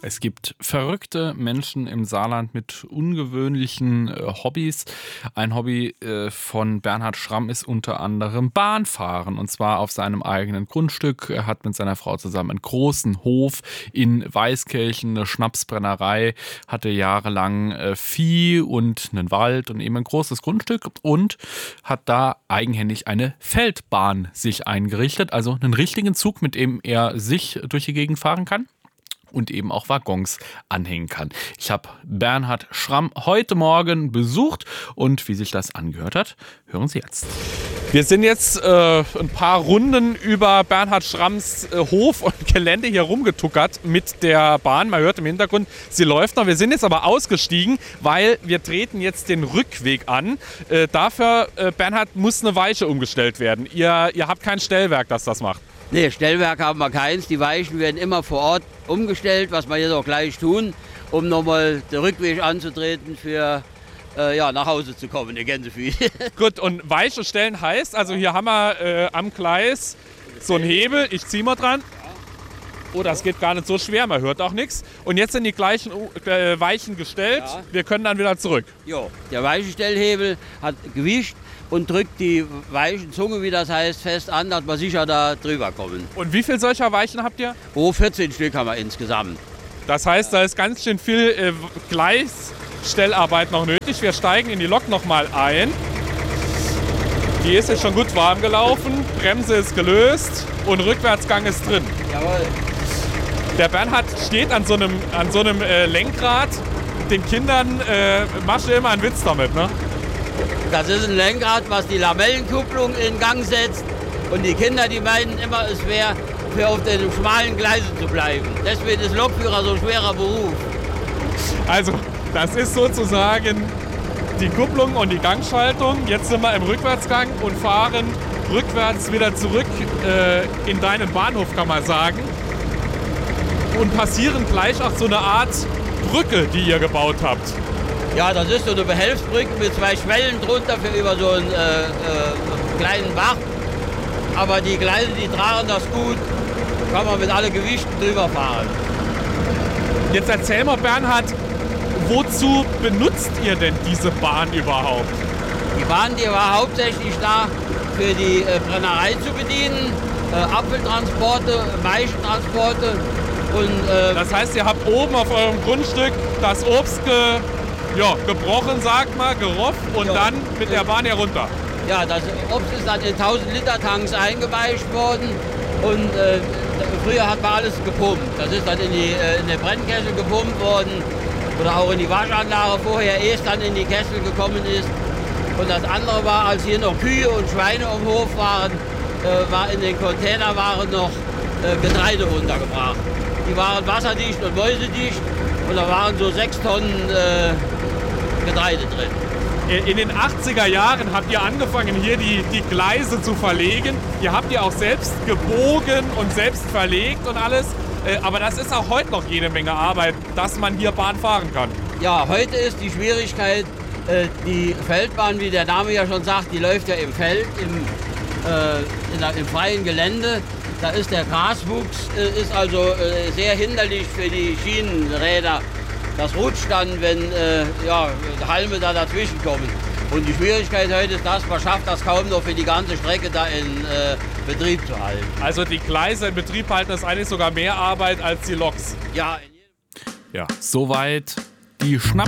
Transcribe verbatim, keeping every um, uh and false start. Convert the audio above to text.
Es gibt verrückte Menschen im Saarland mit ungewöhnlichen äh, Hobbys. Ein Hobby äh, von Bernhard Schramm ist unter anderem Bahnfahren, und zwar auf seinem eigenen Grundstück. Er hat mit seiner Frau zusammen einen großen Hof in Weißkirchen, eine Schnapsbrennerei, hatte jahrelang äh, Vieh und einen Wald und eben ein großes Grundstück und hat da eigenhändig eine Feldbahn sich eingerichtet, also einen richtigen Zug, mit dem er sich durch die Gegend fahren kann und eben auch Waggons anhängen kann. Ich habe Bernhard Schramm heute Morgen besucht und wie sich das angehört hat, hören Sie jetzt. Wir sind jetzt äh, ein paar Runden über Bernhard Schramms äh, Hof und Gelände hier rumgetuckert mit der Bahn. Man hört im Hintergrund, sie läuft noch. Wir sind jetzt aber ausgestiegen, weil wir treten jetzt den Rückweg an. Äh, dafür, äh, Bernhard, muss eine Weiche umgestellt werden. Ihr, ihr habt kein Stellwerk, das das macht. Nee, Stellwerk haben wir keins. Die Weichen werden immer vor Ort umgestellt, was wir jetzt auch gleich tun, um nochmal den Rückweg anzutreten für äh, ja, nach Hause zu kommen, ihr Gänsevieh. Gut, und Weiche stellen heißt, also hier haben wir äh, am Gleis so einen Hebel, ich ziehe mal dran. Oh, das geht gar nicht so schwer, man hört auch nichts. Und jetzt sind die gleichen äh, Weichen gestellt, ja. Wir können dann wieder zurück. Jo, der Weichenstellhebel hat Gewicht und drückt die Weichenzunge, wie das heißt, fest an, dass wir sicher da drüber kommen. Und wie viele solcher Weichen habt ihr? Oh, vierzehn Stück haben wir insgesamt. Das heißt, da ist ganz schön viel äh, Gleisstellarbeit noch nötig. Wir steigen in die Lok nochmal ein. Die ist jetzt schon gut warm gelaufen, Bremse ist gelöst und Rückwärtsgang ist drin. Jawohl. Der Bernhard steht an so einem, an so einem äh, Lenkrad. Den Kindern äh, machst du immer einen Witz damit, ne? Das ist ein Lenkrad, was die Lamellenkupplung in Gang setzt. Und die Kinder, die meinen immer, es wäre für auf den schmalen Gleisen zu bleiben. Deswegen ist Lokführer so ein schwerer Beruf. Also, das ist sozusagen die Kupplung und die Gangschaltung. Jetzt sind wir im Rückwärtsgang und fahren rückwärts wieder zurück äh, in deinen Bahnhof, kann man sagen. Und passieren gleich auch so eine Art Brücke, die ihr gebaut habt. Ja, das ist so eine Behelfsbrücke mit zwei Schwellen drunter für über so einen äh, äh, kleinen Bach. Aber die Gleise, die tragen das gut, kann man mit allen Gewichten drüber fahren. Jetzt erzähl mal, Bernhard, wozu benutzt ihr denn diese Bahn überhaupt? Die Bahn, die war hauptsächlich da, für die äh, Brennerei zu bedienen, äh, Apfeltransporte, Weichentransporte. Und, äh, das heißt, ihr habt oben auf eurem Grundstück das Obst ge, ja, gebrochen, sagt man, gerofft und ja, dann mit der Bahn herunter. Ja, das Obst ist dann in tausend Liter Tanks eingeweicht worden und äh, früher hat man alles gepumpt. Das ist dann in, die, äh, in den Brennkessel gepumpt worden oder auch in die Waschanlage vorher, ehe es dann in die Kessel gekommen ist. Und das andere war, als hier noch Kühe und Schweine am Hof waren, äh, war in den Container waren noch äh, Getreide untergebracht. Die waren wasserdicht und mäusedicht und da waren so sechs Tonnen äh, Getreide drin. In den achtziger Jahren habt ihr angefangen, hier die, die Gleise zu verlegen. Ihr habt ja auch selbst gebogen und selbst verlegt und alles. Aber das ist auch heute noch jede Menge Arbeit, dass man hier Bahn fahren kann. Ja, heute ist die Schwierigkeit, die Feldbahn, wie der Name ja schon sagt, die läuft ja im Feld, im, äh, in der, im freien Gelände. Da ist der Graswuchs, äh, ist also äh, sehr hinderlich für die Schienenräder. Das rutscht dann, wenn äh, ja, Halme da dazwischen kommen. Und die Schwierigkeit heute ist das, man schafft das kaum noch für die ganze Strecke da in äh, Betrieb zu halten. Also die Gleise in Betrieb halten ist eigentlich sogar mehr Arbeit als die Loks. Ja, ja, soweit die Schnaps.